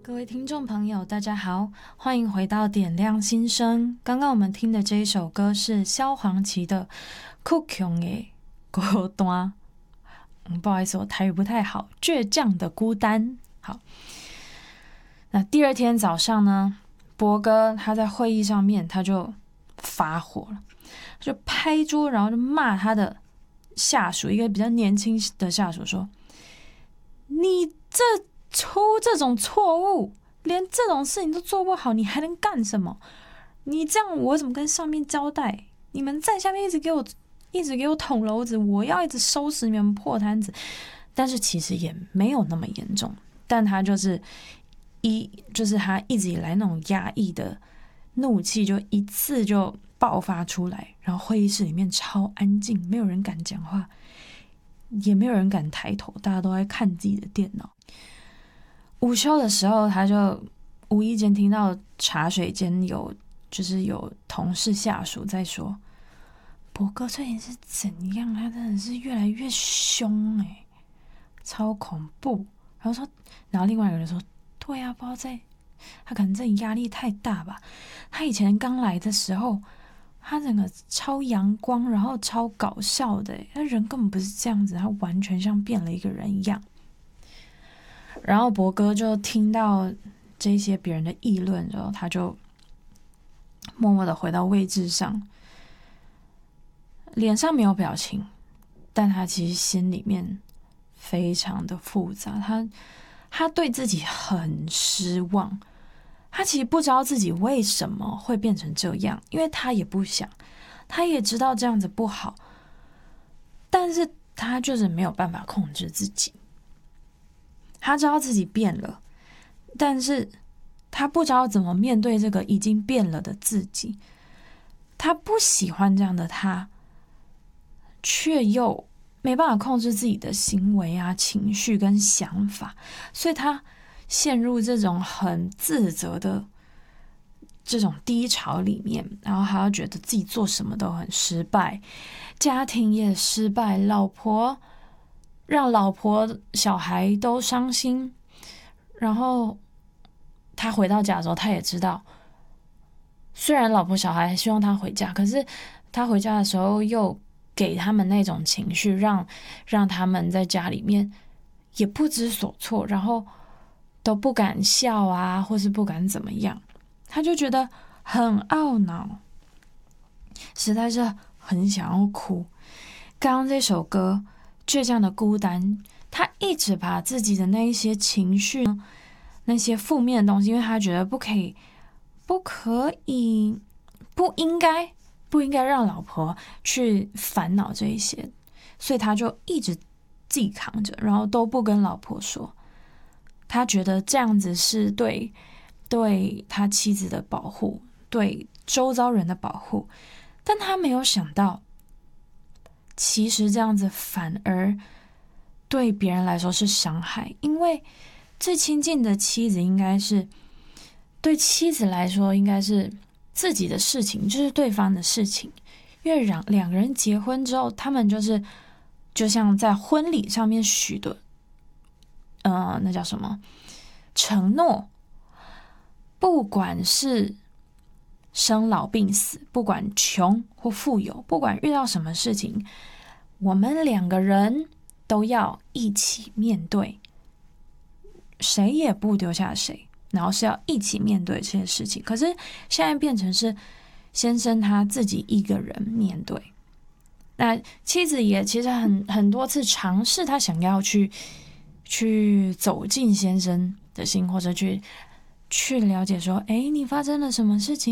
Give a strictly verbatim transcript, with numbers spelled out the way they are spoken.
各位听众朋友大家好，欢迎回到点亮心声。刚刚我们听的这一首歌是萧煌奇的酷强的孤单、嗯、不好意思我台语不太好，倔强的孤单。好，那第二天早上呢，博哥他在会议上面他就发火了，就拍桌然后就骂他的下属，一个比较年轻的下属说，你这出这种错误，连这种事情都做不好，你还能干什么？你这样我怎么跟上面交代？你们在下面一直给我一直给我捅娄子，我要一直收拾你们破摊子。但是其实也没有那么严重，但他就是一就是他一直以来那种压抑的怒气就一次就爆发出来，然后会议室里面超安静，没有人敢讲话，也没有人敢抬头，大家都在看自己的电脑。午休的时候，他就无意间听到茶水间有就是有同事下属在说，博哥最近是怎样？他真的是越来越凶哎、欸，超恐怖。然后说，然后另外一个人说，对啊，不知道在他可能这压力太大吧。他以前刚来的时候，他整个超阳光，然后超搞笑的、欸，他人根本不是这样子，他完全像变了一个人一样。然后博哥就听到这些别人的议论，然后他就默默的回到位置上，脸上没有表情，但他其实心里面非常的复杂，他他对自己很失望，他其实不知道自己为什么会变成这样，因为他也不想，他也知道这样子不好，但是他就是没有办法控制自己。他知道自己变了，但是他不知道怎么面对这个已经变了的自己。他不喜欢这样的他，却又没办法控制自己的行为啊、情绪跟想法，所以他陷入这种很自责的这种低潮里面，然后还要觉得自己做什么都很失败，家庭也失败，老婆让老婆小孩都伤心。然后他回到家的时候，他也知道，虽然老婆小孩希望他回家，可是他回家的时候又给他们那种情绪，让让他们在家里面也不知所措，然后都不敢笑啊，或是不敢怎么样，他就觉得很懊恼，实在是很想要哭。刚刚这首歌倔强的孤单，他一直把自己的那一些情绪，那些负面的东西，因为他觉得不可以不可以不应该不应该让老婆去烦恼这一些，所以他就一直自己扛着，然后都不跟老婆说。他觉得这样子是对对他妻子的保护，对周遭人的保护，但他没有想到，其实这样子反而对别人来说是伤害。因为最亲近的妻子应该是对妻子来说应该是自己的事情，就是对方的事情，因为两两个人结婚之后，他们就是就像在婚礼上面许的呃，那叫什么承诺，不管是生老病死，不管穷或富有，不管遇到什么事情，我们两个人都要一起面对，谁也不丢下谁，然后是要一起面对这些事情。可是现在变成是先生他自己一个人面对，那妻子也其实很很多次尝试，他想要去去走进先生的心，或者去去了解说，哎，你发生了什么事情？